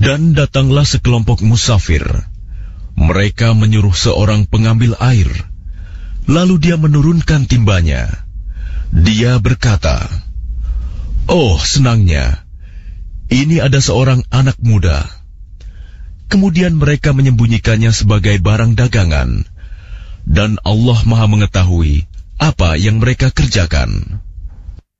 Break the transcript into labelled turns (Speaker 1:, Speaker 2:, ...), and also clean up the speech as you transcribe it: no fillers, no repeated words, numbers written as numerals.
Speaker 1: Dan datanglah sekelompok musafir. Mereka menyuruh seorang pengambil air. Lalu dia menurunkan timbanya. Dia berkata, "Oh, senangnya, ini ada seorang anak muda." Kemudian mereka menyembunyikannya sebagai barang dagangan. Dan Allah Maha mengetahui apa yang mereka kerjakan.